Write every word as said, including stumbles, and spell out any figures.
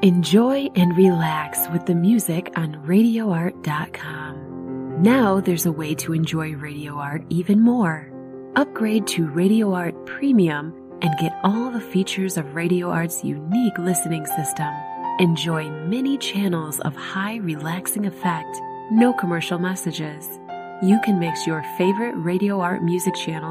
Enjoy and relax with the music on radio art dot com. Now there's a way to enjoy Radio Art even more. Upgrade to Radio Art Premium and get all the features of Radio Art's unique listening system. Enjoy many channels of high relaxing effect, no commercial messages. You can mix your favorite Radio Art music channels